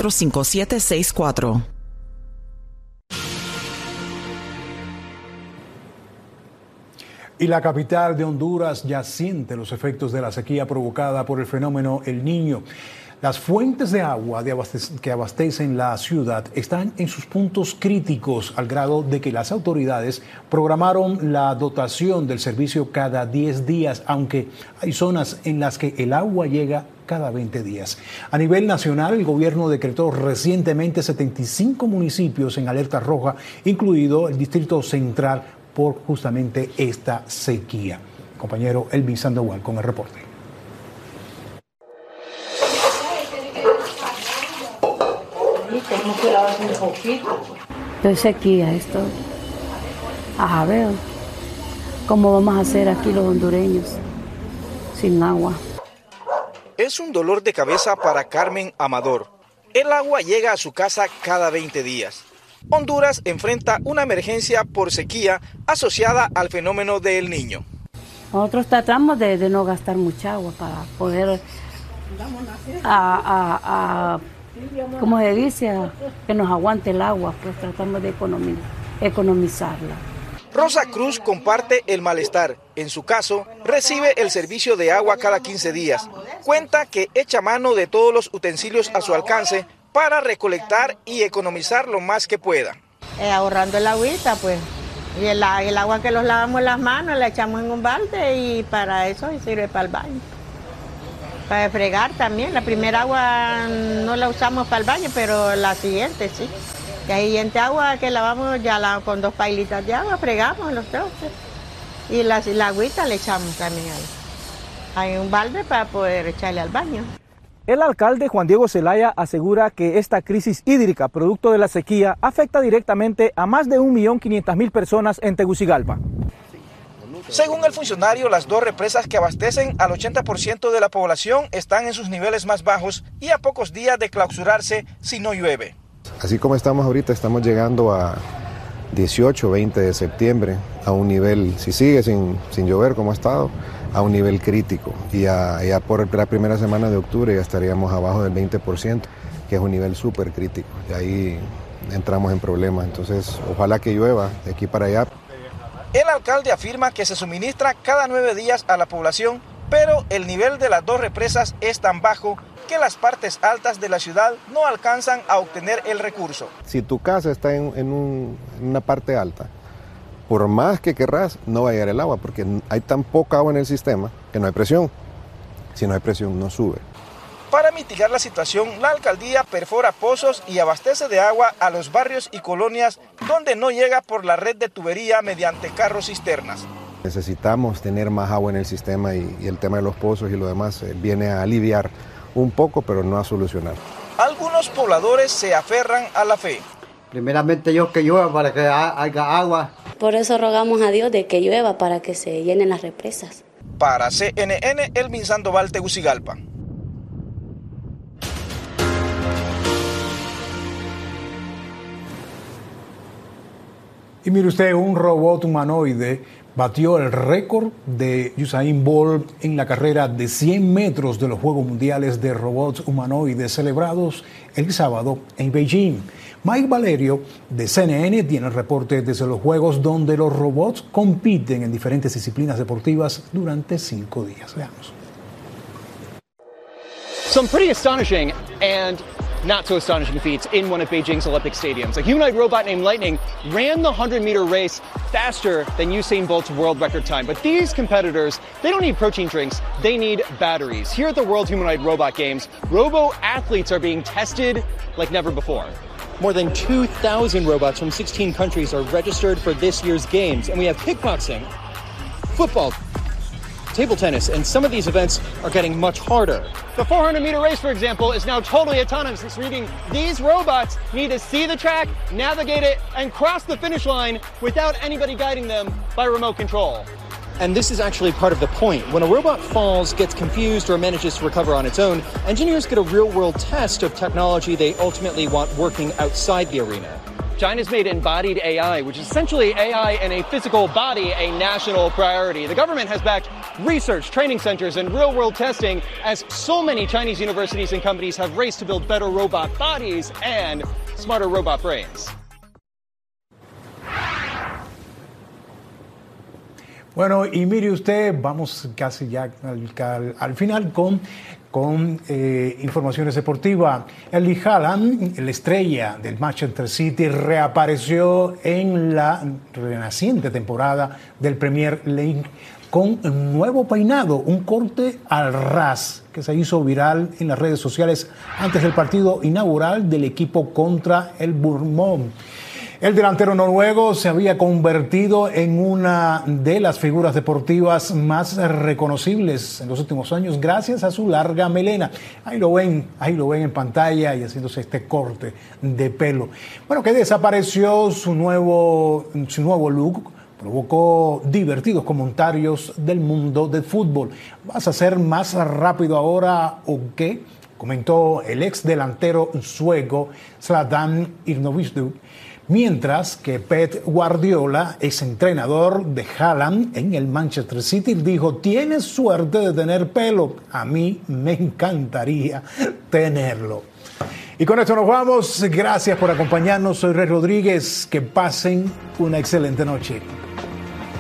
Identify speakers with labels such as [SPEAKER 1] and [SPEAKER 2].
[SPEAKER 1] 5764.
[SPEAKER 2] Y la capital de Honduras ya siente los efectos de la sequía provocada por el fenómeno El Niño. Las fuentes de agua que abastecen la ciudad están en sus puntos críticos, al grado de que las autoridades programaron la dotación del servicio cada 10 días, aunque hay zonas en las que el agua llega cada 20 días. A nivel nacional, el gobierno decretó recientemente 75 municipios en alerta roja, incluido el Distrito Central, por justamente esta sequía. Compañero Elvin Sandoval con el reporte.
[SPEAKER 3] De sequía esto. Ajá, veo. ¿Cómo vamos a hacer aquí los hondureños sin agua?
[SPEAKER 4] Es un dolor de cabeza para Carmen Amador. El agua llega a su casa cada 20 días. Honduras enfrenta una emergencia por sequía asociada al fenómeno de El Niño.
[SPEAKER 3] Nosotros tratamos de no gastar mucha agua para poder, ¿cómo se dice? Que nos aguante el agua, pues tratamos de economizarla.
[SPEAKER 4] Rosa Cruz comparte el malestar. En su caso, recibe el servicio de agua cada 15 días. Cuenta que echa mano de todos los utensilios a su alcance para recolectar y economizar lo más que pueda.
[SPEAKER 5] Ahorrando el agüita, pues. Y el agua que los lavamos las manos la echamos en un balde y para eso sirve para el baño. Para fregar también. La primera agua no la usamos para el baño, pero la siguiente sí. La siguiente agua que lavamos ya con 2 pailitas de agua, fregamos los trozos. Y la agüita le echamos también ahí. Hay un balde para poder echarle al baño.
[SPEAKER 6] El alcalde Juan Diego Zelaya asegura que esta crisis hídrica, producto de la sequía, afecta directamente a más de 1.500.000 personas en Tegucigalpa.
[SPEAKER 4] Según el funcionario, las 2 represas que abastecen al 80% de la población están en sus niveles más bajos y a pocos días de clausurarse si no llueve.
[SPEAKER 7] Así como estamos ahorita, estamos llegando a 18, 20 de septiembre a un nivel, si sigue sin llover como ha estado, a un nivel crítico. Y ya por la primera semana de octubre ya estaríamos abajo del 20%, que es un nivel súper crítico. Y ahí entramos en problemas. Entonces, ojalá que llueva de aquí para allá.
[SPEAKER 4] El alcalde afirma que se suministra cada 9 días a la población, pero el nivel de las 2 represas es tan bajo que las partes altas de la ciudad no alcanzan a obtener el recurso.
[SPEAKER 7] Si tu casa está en una parte alta, por más que querrás, no va a llegar el agua, porque hay tan poca agua en el sistema que no hay presión. Si no hay presión, no sube.
[SPEAKER 4] Para mitigar la situación, la alcaldía perfora pozos y abastece de agua a los barrios y colonias donde no llega por la red de tubería mediante carros cisternas.
[SPEAKER 7] Necesitamos tener más agua en el sistema y el tema de los pozos y lo demás viene a aliviar un poco, pero no a solucionar.
[SPEAKER 4] Algunos pobladores se aferran a la fe.
[SPEAKER 8] Primeramente Dios que llueva para que haya agua.
[SPEAKER 9] Por eso rogamos a Dios de que llueva para que se llenen las represas.
[SPEAKER 4] Para CNN, Elvin Sandoval, Tegucigalpa.
[SPEAKER 2] Y mire usted, un robot humanoide batió el récord de Usain Bolt en la carrera de 100 metros de los Juegos Mundiales de Robots Humanoides celebrados el sábado en Beijing. Mike Valerio de CNN tiene el reporte desde los Juegos, donde los robots compiten en diferentes disciplinas deportivas durante 5 días. Veamos.
[SPEAKER 10] Some pretty astonishing and not so astonishing feats in one of Beijing's Olympic stadiums. A humanoid robot named Lightning ran the 100-meter race faster than Usain Bolt's world record time. But these competitors, they don't need protein drinks, they need batteries. Here at the World Humanoid Robot Games, robo-athletes are being tested like never before. More than 2,000 robots from 16 countries are registered for this year's games. And we have kickboxing, football, table tennis, and some of these events are getting much harder. The 400-meter race, for example, is now totally autonomous. It's reading these robots need to see the track, navigate it, and cross the finish line without anybody guiding them by remote control. And this is actually part of the point. When a robot falls, gets confused, or manages to recover on its own, engineers get a real-world test of technology they ultimately want working outside the arena. China's made embodied AI, which is essentially AI in a physical body, a national priority. The government has backed research, training centers, and real-world testing as so many Chinese universities and companies have raced to build better robot bodies and smarter robot brains.
[SPEAKER 2] Bueno, y mire usted, vamos casi ya al final con informaciones deportivas. Erling Haaland, la estrella del Manchester City, reapareció en la renaciente temporada del Premier League con un nuevo peinado, un corte al ras que se hizo viral en las redes sociales antes del partido inaugural del equipo contra el Bournemouth. El delantero noruego se había convertido en una de las figuras deportivas más reconocibles en los últimos años gracias a su larga melena. Ahí lo ven en pantalla y haciéndose este corte de pelo. Bueno, que desapareció su nuevo look, provocó divertidos comentarios del mundo del fútbol. ¿Vas a ser más rápido ahora o qué?, comentó el ex delantero sueco Zlatan Ibrahimovic. Mientras que Pep Guardiola, ex entrenador de Haaland en el Manchester City, dijo: tienes suerte de tener pelo, a mí me encantaría tenerlo. Y con esto nos vamos, gracias por acompañarnos, soy Rey Rodríguez, que pasen una excelente noche.